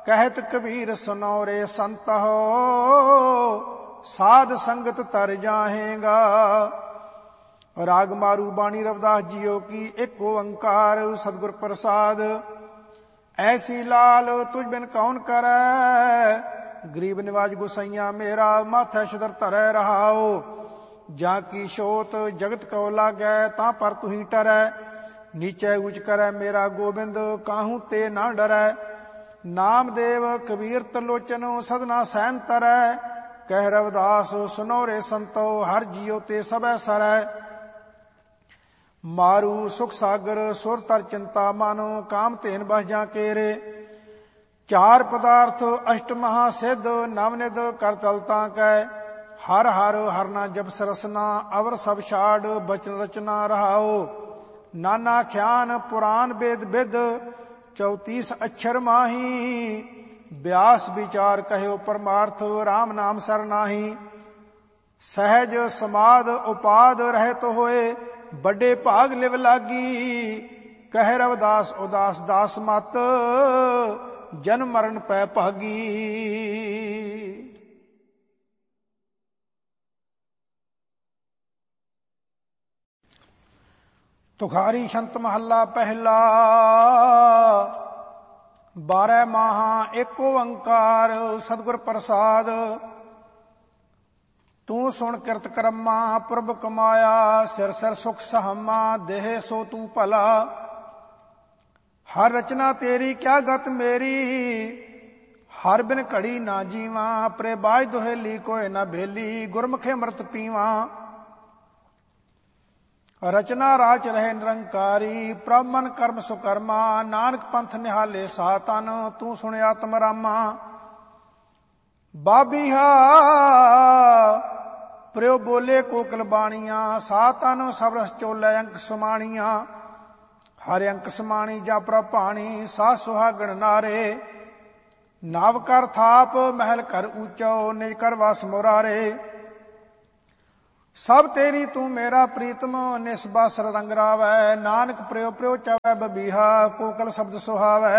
कहत कबीर सुनो रे संत हो, साध संगत तर जाहेगा। राग मारू बाणी रविदास जियो की, एक ओंकार सतगुर प्रसाद। ऐसी लाल तुझ बिन कौन करे, गरीब निवाज गुसैया मेरा, माथे छतर धरै रहाओ। जाकी शोत जगत को लागै, तां पर तू ही टरै। नीचे ऊंच करे मेरा गोबिंद, काहू ते ना डरै। नामदेव कबीर तलोचन, सदना सैन तरੈ। कह रविदास सुनो रे संतो, हर जियो ते सबै सरै। मारू सुख सागर सुर तर चिंता मानो, काम तेन बस जा केरे। चार पदार्थ अष्ट महासिद्ध, नवनिध कर तलता कै। हर हर हरना जब सरसना, अवर सब छाड़ बचन रचना रहाओ। नाना ख्यान पुराण वेद विद, 34 अक्षर माही। व्यास विचार कहो परमार्थ, राम नाम सरनाही। सहज समाद उपाद रहत होए, बड़े भाग लिव लागी। कह रविदास उदास दास मत, जन्म मरण पै भागी। तुखारी छंत महला पहला। 12 माहा एक ओंकार सतगुर प्रसाद। तू सुन किरत कर्मा पुरब कमाया, सिर सिर सुख सहमा देह सो तू भला। हर रचना तेरी क्या गत मेरी, हर बिन घड़ी ना जीवा। परे बाज दुहेली कोय ना भेली, गुरमुखे अमृत पीवा। रचना राच रहे निरंकारी, प्रभ मन कर्म सुकर्मा। नानक पंथ निहाले सातन, तू सुन आत्म रामा। बाबीहा प्रियो बोले कोकल बाणिया, सातन सब रस चोले अंक समाणिया। हर अंक समाणी जा प्रभ पाणी, सास सुहागण नारे। नाव कर थाप महल कर ऊंचो, निज कर वास मुरारे। सब तेरी तू मेरा प्रीतम, निस्बासर रंग रावै। नानक प्रियो प्रियो चवै बबीहा, कोकल शब्द सुहावै।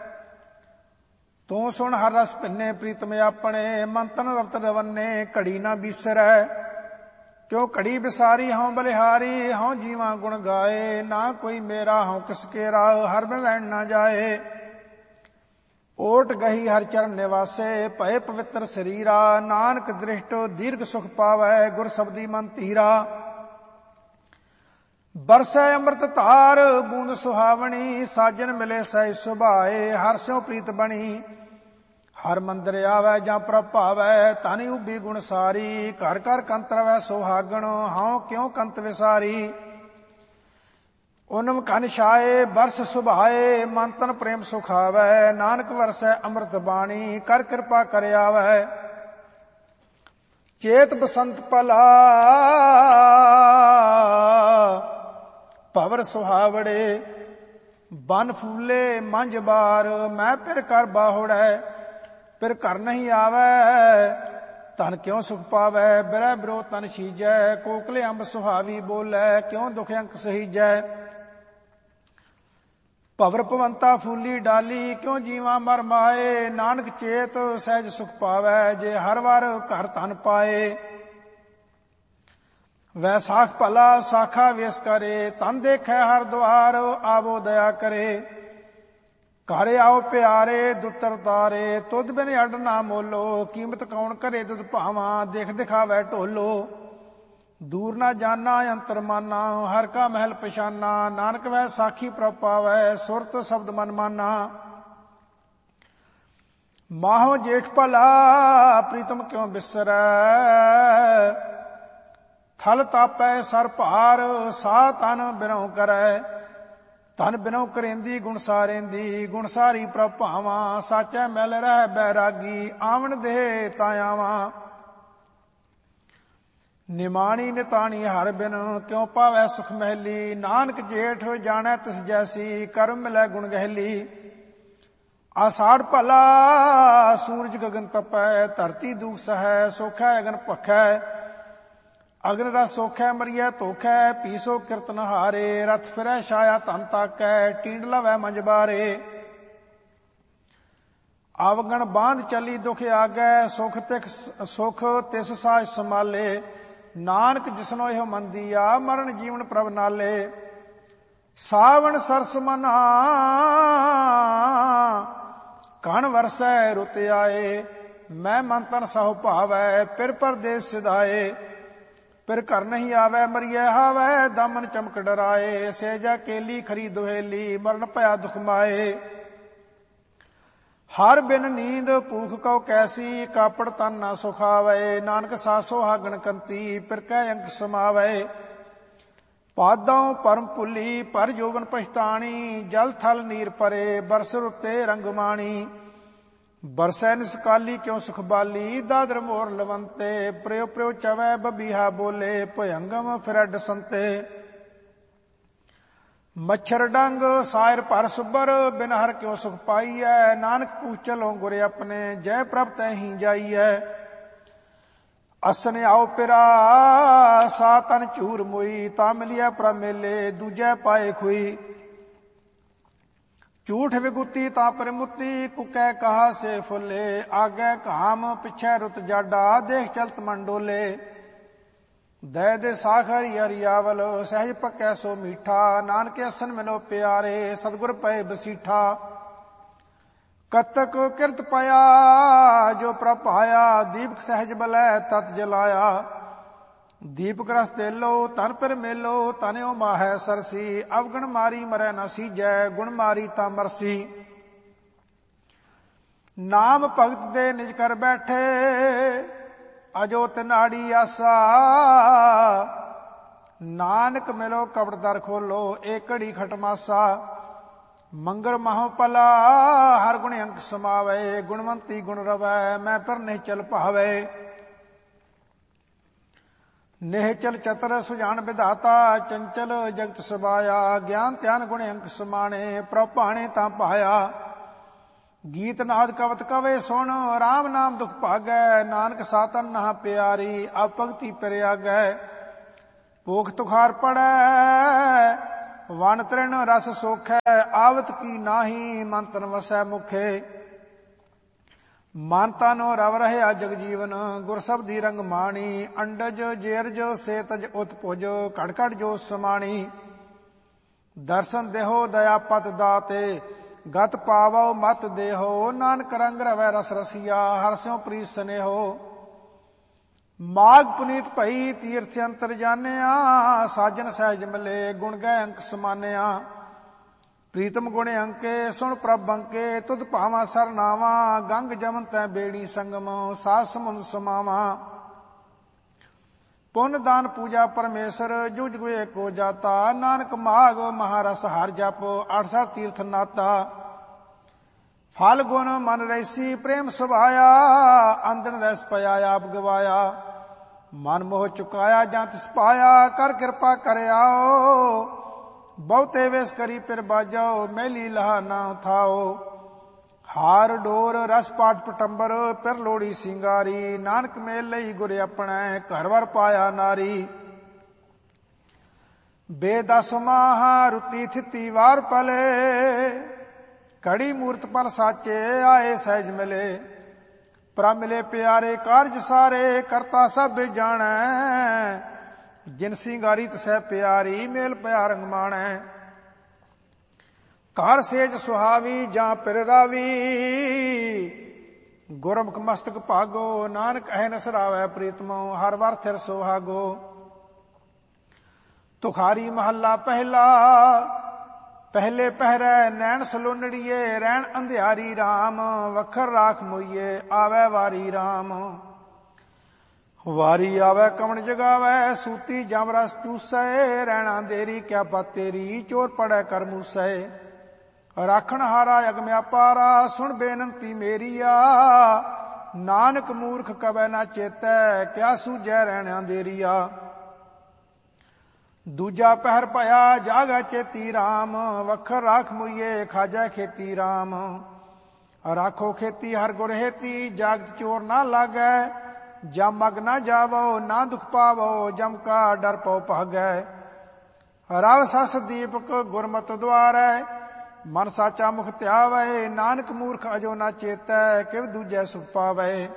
तू सुन हर रस भिन्ने प्रीतम अपने, मन तन रवत रवन्ने घड़ी ना बीसरै। क्यों घड़ी बिसारी हों बलिहारी, हों जीवा गुण गाए। ना कोई मेरा हों किसके राह, हर बिन रहन ना जाए। ओट गही हर चरण निवासे, भय पवित्र शरीरा। नानक दृष्ट दीर्घ सुख पावै, गुर शब्दी मन धीरा। बरसै अमृत धार बूंद सुहावनी, साजन मिले सै सुभाए। हर स्यों प्रीत बनी, हर मंदिर आवै जां प्रभ भावै। तनि उभी गुण सारी, घर घर कंत रवै सुहागण। हाँ क्यों कंत विसारी। उनम कन छाए बरस सुभाए, मन तन प्रेम सुखावै। नानक वरसै अमृत बाणी, कर कृपा कर आवै। चेत बसंत भला भवर सुहावड़े। बन फूले मंझ बार, मैं फिर कर बाहुड़ै। फिर घर नहीं आवै, तन क्यों सुख पावै। बिरह बिरो तन छीजै, कोकले अंब सुहावी बोलै। क्यों दुख अंक सहीजै। भवर भवंता फूली डाली, क्यों जीवा मर माए। नानक चेत सहज सुख पावै, जे हर वार घर धन पाए। वैसाख भला साखा वेस करे, तन देखे हर द्वार। आवो दया करे, घर आओ प्यारे दुतर तारे। तुद बिन अड ना मोलो, कीमत कौन करे दुध भावा। देख दिखावै ढोलो, दूर ना जाना अंतर माना। हर का महल पछाना, नानक वह साखी प्रभ पावै। सुरत शब्द मन माना, माहो जेठ भला प्रीतम क्यों बिसरै। थल तापै सर भार, सा तन बिनौ करै। धन बिनौ करेंदी गुण सारेंदी, गुण सारी प्रभ भावा। साचै मिल रह बैरागी, आवन दे तायावा। निमाणी निताणी हर बिन, क्यों पावै सुख महली। नानक जेठ जानै तिस जैसी, कर्म मिलै गुण गहली। आषाढ़ भला सूरज गगन तपै, धरती दुख सहै। सोखै अगन भखै, अग्न रस सोखै मरियै धोखै। पीसो किरतन हारे, रथ फिरै छाया धन ताकै। टींड लवै मंझ बारे, ਆਵਗਣ ਬਾਂਧ ਚੱਲੀ ਦੁਖ ਆਗੈ, ਸੁਖ ਤਿਸ ਸਾਜ ਸੰਭਾਲੇ। ਨਾਨਕ ਜਿਸਨੋ ਇਹ ਮੰਦੀਆ, ਮਰਨ ਜੀਵਨ ਪ੍ਰਭ ਨਾਲੇ। ਸਾਵਣ ਸਰਸ ਮਨਾ, ਕਣ ਵਰਸੈ ਰੁਤ ਆਏ। ਮੈਂ ਮਨ ਤਨ ਸਹੁ ਭਾਵੈ, ਫਿਰ ਪਰਦੇਸ ਸਿਧਾਏ। ਫਿਰ ਘਰ ਨਹੀਂ ਆਵੈ, ਮਰੀਐ ਹਾਵੈ, ਦਾਮਨ ਚਮਕ ਡਰਾਏ। ਸਹਿਜਾ ਕੇਲੀ ਖਰੀ ਦੁਹੇਲੀ, ਮਰਨ ਭਇਆ ਦੁਖ ਮਾਏ। ਹਰ ਬਿਨ ਨੀਂਦ ਭੂਖ ਕਉ ਕੈਸੀ, ਕਾਪੜ ਤਨ ਨਾ ਸੁਖਾਵੈ। ਨਾਨਕ ਸਾਸੋ ਹਾਗਣ ਕੰਤੀ, ਫਿਰ ਕਹਿ ਅੰਕ ਸਮਾਵੈ। ਪਾਦੋਂ ਪਰਮ ਭੁੱਲੀ, ਪਰ ਜੋਬਨ ਪਛਤਾਣੀ। ਜਲ ਥਲ ਨੀਰ ਪਰੇ, ਬਰਸ ਰੁੱਤੇ ਰੰਗ ਮਾਣੀ। ਬਰਸੈ ਨਿਸਕਾਲੀ ਕਿਉ ਸੁਖਬਾਲੀ, ਦਾਦਰ ਮੋਰ ਲਵੰਤੇ। ਪ੍ਰਿਉ ਪ੍ਰਿਉ ਚਵੈ ਬਬੀਹਾ ਬੋਲੇ, ਭਯੰਗਮ ਫਿਰੈ ਡਸੰਤੇ। ਮੱਛਰ ਡੰਗ ਸਾਇਰ ਭਰ ਸੁਬਰ, ਬਿਨ ਹਰ ਕਿਉ ਸੁਖ ਪਾਈਐ। ਨਾਨਕ ਪੂਛ ਚਲੋ ਗੁਰ ਆਪਣੇ, ਜੈ ਪ੍ਰਭ ਤੈਹੀ ਜਾਈਐ। ਅਸਨ ਆਓ ਪਿਰਾ, ਸਾ ਤਨ ਝੂਰ ਮੋਈ। ਤਾ ਮਿਲਿਆ ਪ੍ਰਭ ਮੇਲੇ, ਦੂਜੈ ਪਾਏ ਖੋਈ। ਝੂਠ ਵਿਗੁਤੀ ਤਾ ਪਰਮੁੱਤੀ, ਕੁਕੈ ਕਹਾ ਸੇ ਫੁੱਲੇ। ਆਗੈ ਕਾਮ ਪਿਛੈ ਰੁਤ ਜਾਡਾ, ਦੇਖ ਚਲਤ ਮਨ ਡੋਲੇ। ਦੈ ਦੇ ਸਾਖ ਹਰੀ ਹਰਿਆਵਲ, ਸਹਿਜ ਪੱਕੈ ਸੋ ਮੀਠਾ। ਨਾਨਕ ਅਸਨ ਮਿਲੋ ਪਿਆਰੇ, ਸਤਿਗੁਰ ਪਏ ਬਸੀਠਾ। ਕਤਕ ਕਿਰਤ ਪਾਇਆ, ਜੋ ਪ੍ਰਭ ਪਾਇਆ। ਦੀਪਕ ਸਹਿਜ ਬਲੈ, ਤਤ ਜਲਾਇਆ। ਦੀਪਕ ਰਸ ਦੇ ਲੋ, ਤਨ ਪਰ ਮੇਲੋ। ਤਨਿਓ ਮਾਹੈ ਸਰਸੀ, ਅਵਗਣ ਮਾਰੀ ਮਰੈ ਨ ਸੀਜੈ। ਗੁਣ ਮਾਰੀ ਤਾਂ ਮਰਸੀ। ਨਾਮ ਭਗਤ ਦੇ ਨਿਜ ਕਰ ਬੈਠੇ, ਅਜੋ ਤਿਨਾੜੀ ਆਸਾ। ਨਾਨਕ ਮਿਲੋ ਕਪਟ ਦਰ ਖੋਲੋ, ਏ ਘੜੀ ਖਟਮਾਸਾ। ਮੰਗਰ ਮਹੁ ਭਲਾ, ਹਰ ਗੁਣ ਅੰਕ ਸਮਾਵੈ। ਗੁਣਵੰਤੀ ਗੁਣ ਰਵੈ, ਮੈਂ ਪਰ ਨਹੀਂ ਚਲ ਭਾਵੈ। ਨਿਹਚਲ ਚਤਰ ਸੁਜਾਨ ਵਿਧਾਤਾ, ਚੰਚਲ ਜਗਤ ਸਬਾਇਆ। ਗਿਆਨ ਧਿਆਨ ਗੁਣ ਅੰਕ ਸਮਾਣੇ, ਪ੍ਰਭ ਭਾਣੇ ਤਾਂ ਪਾਇਆ। ਗੀਤ ਨਾਦ ਕਵਤ ਕਵੇ ਸੁਣ, ਰਾਮ ਨਾਮ ਦੁਖ ਭਾਗੈ। ਨਾਨਕ ਸਾਤਨ ਨਹਾ ਪਿਆਰੀ, ਆਪ ਭਗਤੀ ਪਿਰਿਆਗੈ। ਭੂਖ ਤੁਖਾਰ ਪੜੈ, ਵਨ ਤ੍ਰਿਣ ਰਸ ਸੋਖੈ। ਆਵਤ ਕੀ ਨਾਹੀ, ਮਨ ਤਨ ਵਸੈ ਮੁਖੇ। ਮਨ ਤਨ ਰਵ ਰਹਿਆ ਜਗ ਜੀਵਨ, ਗੁਰ ਸਬਦੀ ਰੰਗ ਮਾਣੀ। ਅੰਡਜ ਜੇਰਜ ਸੇਤਜ ਉਤਪੁਜ, ਘੜ ਘੜ ਜੋ ਸਮਾਣੀ। ਦਰਸ਼ਨ ਦੇਹੋ ਦਇਆ ਪਤ ਦਾਤੇ, ਗਤ ਪਾਵੋ ਮਤ ਦੇਹੋ। ਨਾਨਕ ਰੰਗ ਰਵੈ ਰਸ ਰਸੀਆ, ਹਰਿ ਸਿਉ ਪ੍ਰੀਤ ਸਨੇਹੋ। ਮਾਗ ਪੁਨੀਤ ਭਈ, ਤੀਰਥ ਅੰਤਰ ਜਾਣਿਆ। ਸਾਜਨ ਸਹਿਜ ਮਿਲੇ, ਗੁਣ ਗਏ ਅੰਕ ਸਮਾਨਿਆ। ਪ੍ਰੀਤਮ ਗੁਣ ਅੰਕੇ, ਸੁਣ ਪ੍ਰਭ ਅੰਕੇ। ਤੁਧ ਭਾਵਾ ਸਰਨਾਵਾ, ਗੰਗ ਜਮਨ ਤੈ ਬੇੜੀ ਸੰਗਮ। ਸਾਧ ਸਮੁੰਦ ਸਮਾਵਾ। ਪੁੰਨ ਦਾਨ ਪੂਜਾ ਪਰਮੇਸ਼ਰ, ਜੁਗ ਜੁਗ ਏਕੋ ਜਾਤਾ। ਨਾਨਕ ਮਾਗ ਮਹਾਰਸ ਹਰਿ ਜਪ, 68 ਤੀਰਥ ਨਾਤਾ। ਫਲ ਗੁਣ ਮਨ ਰੈਸੀ, ਪ੍ਰੇਮ ਸੁਭਾਇਆ। ਅੰਦਨ ਰਸ ਪਿਆ, ਆਪ ਗਵਾਇਆ। ਮਨ ਮੋਹ ਚੁਕਾਇਆ, ਜਾਂ ਤਿਸ ਪਾਇਆ। ਕਰ ਕਿਰਪਾ ਕਰਿਆਓ, ਬਹੁਤੇ ਵੇਸ ਕਰੀ ਪਿਰ ਬਾਜਾਓ। ਮੈਲੀ ਲਹਾ ਨਾ ਉਥਾਓ। ਹਾਰ ਡੋਰ ਰਸ ਪਾਟ ਪਟੰਬਰ, ਪਿਰ ਲੋੜੀ ਸਿੰਗਾਰੀ। ਨਾਨਕ ਮੇਲ ਲਈ ਗੁਰ ਆਪਣੈ, ਘਰ ਵਰ ਪਾਇਆ ਨਾਰੀ। ਬੇਦਸ ਮਾਹ ਰੁਤੀ ਥਿਤੀ ਵਾਰ ਪਲੇ, ਘੜੀ ਮੂਰਤ ਪਰ ਸਾਚੇ। ਆਏ ਸਹਿਜ ਮਿਲੇ, ਪ੍ਰਭ ਮਿਲੇ ਪਿਆਰੇ। ਕਾਰਜ ਸਾਰੇ ਕਰਤਾ ਸਭ ਜਾਣੈ। ਜਿਨ ਸਿੰਗਾਰੀ ਤਸੈ ਪਿਆਰੀ, ਮੇਲ ਪਿਆ ਰੰਗ ਮਾਣੈ। ਘਰ ਸੇਜ ਸੁਹਾਵੀ, ਜਾਂ ਪਿਰ ਰਾਵੀ। ਗੁਰਮੁਖ ਮਸਤਕ ਭਾਗੋ, ਨਾਨਕ ਅਹਿ ਨ ਸਰਾਵੈ ਪ੍ਰੀਤਮੋ। ਹਰ ਵਰ ਥਿਰ ਸੁਹਾਗੋ। ਤੁਖਾਰੀ ਮਹੱਲਾ ਪਹਿਲਾ, ਪਹਿਲੇ ਪਹਿਰੈ ਨੈਣ ਸਲੋਨੜੀਏ। ਰਹਿਣ ਅੰਧਿਆਰੀ RAM, ਵਖਰ ਰਾਖ ਮੋਈਏ। ਆਵੈ ਵਾਰੀ RAM, ਵਾਰੀ ਆਵੈ ਕਵਣ ਜਗਾਵੈ। ਸੂਤੀ ਜਮ ਰਸ ਚੂਸੈ, ਰਹਿਣਾ ਦੇਰੀ ਕਿਆ ਪਤ ਤੇਰੀ। ਚੋਰ ਪੜੈ ਕਰ ਮੂਸੈ, ਰਾਖਣ ਹਾਰਾ ਅਗਮ ਅਪਾਰਾ। ਸੁਣ ਬੇਨੰਤੀ ਮੇਰੀਆ, ਨਾਨਕ ਮੂਰਖ ਕਵੈ ਨਾ ਚੇਤੈ। ਕਿਆ ਸੂਝੈ ਰਹਿਣਾ ਦੇਰੀਆ। ਦੂਜਾ ਪਹਿਰ ਭਇਆ, ਜਾਗੈ ਚੇਤੀ RAM। ਵਖਰ ਰਾਖ ਮੁਈਏ, ਖਾਜੈ ਖੇਤੀ RAM। ਰਾਖੋ ਖੇਤੀ ਹਰ ਗੁਰ ਹੇਤੀ, ਜਾਗਤ ਚੋਰ ਨਾ ਲਾਗੈ। ਜਮ ਅਗ ਨਾ ਜਾਵੋ, ਨਾ ਦੁਖ ਪਾਵੋ। ਜਮ ਕਾ ਡਰ ਪਉ ਭਾਗੈ। ਰਵ ਸਸ ਦੀਪਕ ਗੁਰਮਤਿ ਦੁਆਰੈ, ਮਨ ਸਾਚਾ ਮੁਖ ਧਿਆਵੈ। ਨਾਨਕ ਮੂਰਖ ਅਜੋ ਨਾ ਚੇਤੈ, ਕਿਵ ਦੂਜੈ ਸੁਖ ਪਾਵੈ।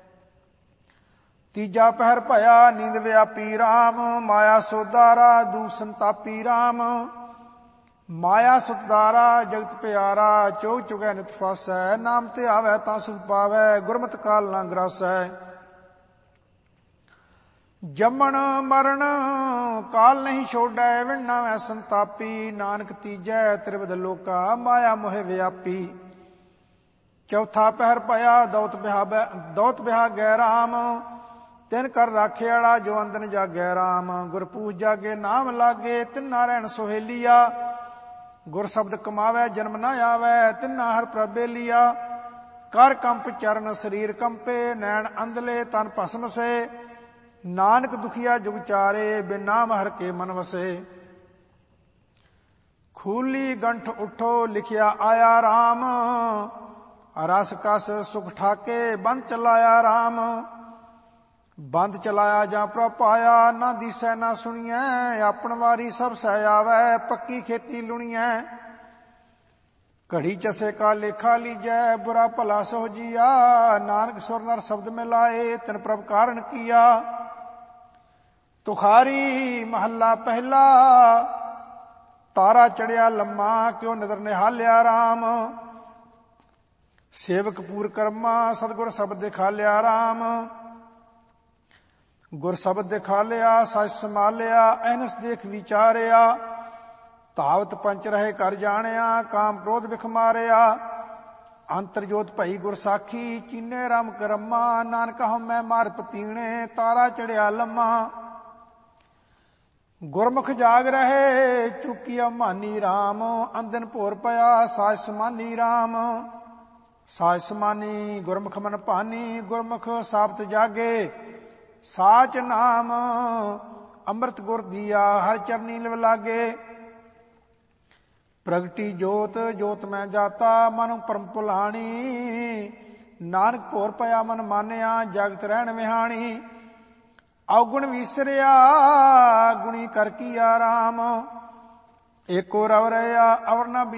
ਤੀਜਾ ਪਹਿਰ ਭਇਆ ਨੀਂਦ ਵਿਆਪੀ ਰਾਮ, ਮਾਇਆ ਸੋਦਾਰਾ ਦੂਖ ਸੰਤਾਪੀ ਰਾਮ। ਮਾਇਆ ਸੁਤਦਾਰਾ ਜਗਤ ਪਿਆਰਾ, ਚੋਗ ਚੁਗੈ ਨਿਤ ਫਾਸੈ। ਨਾਮ ਤੇ ਆਵੈ ਤਾਂ ਸੁਖ ਪਾਵੈ, ਗੁਰਮਤਿ ਕਾਲ ਨਾ ਗਰਾਸੈ। ਜੰਮਣ ਮਰਨ ਕਾਲ ਨਹੀਂ ਛੋੜੈ, ਵਿਣ ਨਾਵੈ ਸੰਤਾਪੀ। ਨਾਨਕ ਤੀਜੈ ਤ੍ਰਿਵਧ ਲੋਕਾ, ਮਾਇਆ ਮੋਹਿ ਵਿਆਪੀ। ਚੌਥਾ ਪਹਿਰ ਭਇਆ ਦੌਤ ਬਿਹਾ ਗੈ ਰਾਮ, ਤਿਨ ਕਰ ਰਾਖਿਆਲਾ ਜੋ ਅੰਦਨ ਜਾਗੈ ਰਾਮ। ਗੁਰ ਪੂਜ ਜਾਗੇ ਨਾਮ ਲਾਗੇ, ਤਿੰਨਾ ਰਹਿਣ ਸੁਹੇਲੀਆ। ਗੁਰ ਸ਼ਬਦ ਕਮਾਵੈ ਜਨਮ ਨਾ ਆਵੈ, ਤਿੰਨਾ ਹਰ ਪ੍ਰਭ ਬੇਲੀਆ। ਕਰ ਕੰਪ ਚਰਨ ਸਰੀਰ ਕੰਪੇ, ਨੈਣ ਅੰਧਲੇ ਤਨ ਭਸਮ ਸੇ। ਨਾਨਕ ਦੁਖੀਆ ਜੁਗ ਚਾਰੇ, ਬਿਨ ਨਾਮ ਹਰ ਕੇ ਮਨ ਵਸੇ। ਖੂਲੀ ਗੰਠ ਉਠੋ ਲਿਖਿਆ ਆਇਆ ਰਾਮ, ਰਸ ਕਸ ਸੁਖ ਠਾਕੇ ਬੰਦ ਚਲਾਇਆ ਰਾਮ। ਬੰਦ ਚਲਾਇਆ ਜਾਂ ਪ੍ਰਭ ਪਾਇਆ, ਨਾ ਦੀਸੈ ਨਾ ਸੁਣੀਐ। ਆਪਣ ਵਾਰੀ ਸਭ ਸਹਿ ਆਵੈ, ਪੱਕੀ ਖੇਤੀ ਲੁਣੀਐ। ਘੜੀ ਚਸੇ ਕਾ ਲੇਖਾ ਲੀਜੈ, ਬੁਰਾ ਭਲਾ ਸੋ ਜੀਆ। ਨਾਨਕ ਸੁਰ ਨਰ ਸ਼ਬਦ ਮਿਲਾਏ, ਤਿਨ ਪ੍ਰਭ ਕਾਰਨ ਕੀਆ। ਤੁਖਾਰੀ ਮਹੱਲਾ ਪਹਿਲਾ, ਤਾਰਾ ਚੜਿਆ ਲੰਮਾ, ਕਿਉ ਨਦਰ ਨਿਹਾਲਿਆ ਰਾਮ। ਸੇਵਕ ਪੂਰ ਕਰਮਾ, ਸਤਿਗੁਰ ਸ਼ਬਦ ਦਿਖਾਲਿਆ ਰਾਮ। ਗੁਰ ਸ਼ਬਦ ਦਿਖਾਲਿਆ, ਸਚ ਸੰਭਾਲਿਆ, ਅਹਨਸ ਦੇਖ ਵਿਚਾਰਿਆ। ਧਾਵਤ ਪੰਚ ਰਹੇ ਕਰ ਜਾਣਿਆ, ਕਾਮ ਕ੍ਰੋਧ ਵਿਖ ਮਾਰਿਆ। ਅੰਤਰ ਜੋਤ ਭਈ ਗੁਰ ਸਾਖੀ, ਚੀਨੇ ਰਾਮ ਕਰਮਾ। ਨਾਨਕ ਹਉਮੈ ਮਾਰ ਪਤੀਣੇ, ਤਾਰਾ ਚੜਿਆ ਲੰਮਾ। ਗੁਰਮੁਖ ਜਾਗ ਰਹੇ, ਚੁਕੀਆ ਮਾਨੀ ਰਾਮ। ਅੰਦਨ ਭੋਰ ਪਿਆ, ਸਾਜ ਸਮਾਨੀ ਰਾਮ। ਸਾਜ ਸਮਾਨੀ ਗੁਰਮੁਖ ਮਨ ਭਾਨੀ, ਗੁਰਮੁਖ ਸਾਬਤ ਜਾਗੇ। ਸਾਚ ਨਾਮ ਅੰਮ੍ਰਿਤ ਗੁਰ ਦੀਆ, ਹਰ ਚਰਨੀ ਲਿਵ ਲਾਗੇ। ਪ੍ਰਗਟੀ ਜੋਤ ਜੋਤ ਮੈਂ ਜਾਤਾ, ਮਨ ਪਰਮ ਭੁਲਾਣੀ। ਨਾਨਕ ਭੋਰ ਪਿਆ ਮਨ ਮਾਨਿਆ, ਜਗਤ ਰਹਿਣ ਵਿਹਾਣੀ। ਔਗੁਣ ਵਿਸਰਿਆ, ਗੁਣੀ ਕਰ ਕੀਆ ਰਾਮ। ਏਕੋ ਰਵ ਰਹਿਆ ਅਵਰ ਨਾ